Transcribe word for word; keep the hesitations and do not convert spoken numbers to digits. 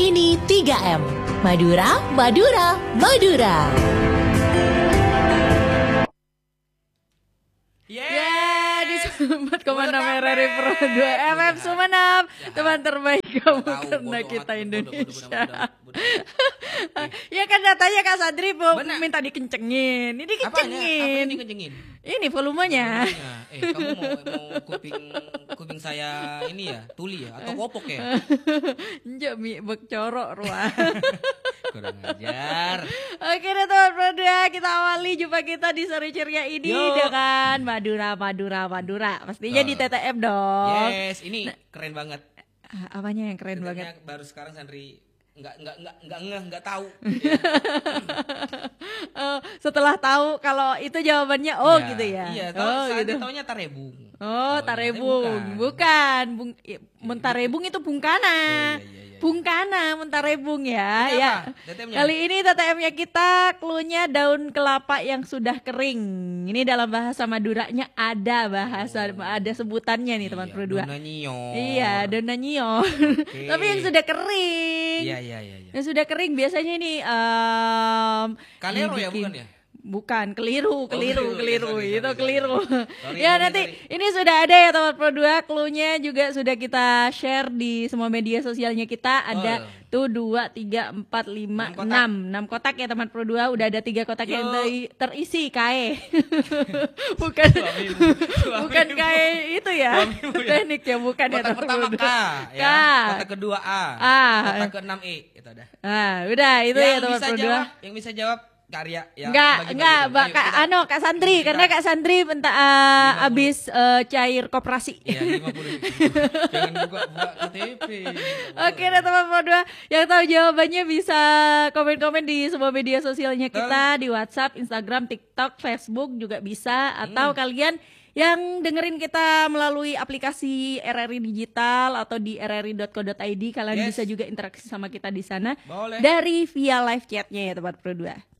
Ini tiga M. Madura, Madura, Madura. Yeah, di Sumbat Komando Merah Pro dua F M Sumeneb, teman terbaik kamu karena kita Indonesia. Ya kan datanya Kak Sadri minta dikencengin, ini dikencengin. Apa dikencengin? Ini volumenya. Eh, kamu mau mau kuping kuping saya ini ya, tuli ya atau kopok ya? Enggak mi bek corok ruah. Kurang ajar. Oke deh teman Pro dua, kita awali jumpa kita di sore ceria ini Yo. dengan Madura, Madura, Madura. Pastinya di T T M dong. Yes, ini keren banget. Ah, apanya yang keren Sebenarnya banget? baru sekarang Sandri nggak nggak nggak nggak ngeh nggak tahu. Oh, setelah tahu kalau itu jawabannya oh Ya, gitu ya. Iya, oh Sandri gitu. taunya Tarebung. Oh, Tarebung. Bukan, Bung Muntarebung itu Bungkana. Oh, iya, iya, iya. Bungkana, Muntarebung ya. Ini Ya. apa? T T M-nya? Kali ini T T M-nya kita cluenya daun kelapa yang sudah kering. Ini dalam bahasa Maduranya ada bahasa Oh. ada sebutannya nih teman Iya, Pro dua. Dona nyior. Iya, dona nyior. Oke. Tapi yang sudah kering. Iya, iya, iya, iya. Yang sudah kering biasanya nih um, Kalero ya, dibikin- bukan ya? Bukan, keliru, keliru, keliru. keliru, Ya, sorry, itu sorry, keliru. sorry. Ya Sorry, nanti sorry. ini sudah ada ya teman Pro dua, cluenya juga sudah kita share di semua media sosialnya kita. Ada Oh. tuh dua, tiga, empat, lima, Enam kotak. enam, enam kotak ya teman Pro dua. Udah ada tiga kotak Yo. yang ter- terisi K E. bukan, Suamimu, bukan suamimu. K E itu ya, Suamimu ya. tekniknya bukan ya Kotak teman pertama Pro K, dua. ya. K. Kotak kedua A. A. Kotak keenam E, itu ada. Nah, udah itu ya yang teman bisa Pro dua. jawab, yang bisa jawab Karya ya. Enggak, bagi-bagi enggak, dong. Mbak Ayo, Kak kita- Ano, Kak Sandri, kita- karena Kak Sandri bentar uh, lima puluh. abis uh, cair koperasi. Iya, lima puluh. Jangan buka buka K T P. Oke deh teman Pro dua, yang tahu jawabannya bisa komen-komen di semua media sosialnya kita, di WhatsApp, Instagram, TikTok, Facebook juga bisa. Atau Hmm. kalian yang dengerin kita melalui aplikasi R R I Digital atau di r r i dot co dot i d, kalian Yes. bisa juga interaksi sama kita di sana Boleh. dari via live chatnya ya teman Pro dua.